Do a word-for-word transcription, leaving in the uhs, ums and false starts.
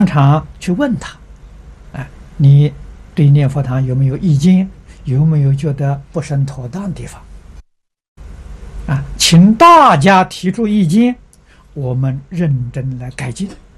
常去问他，哎，你对念佛堂有没有意见？有没有觉得不甚妥当的地方？啊，请大家提出意见，我们认真来改进。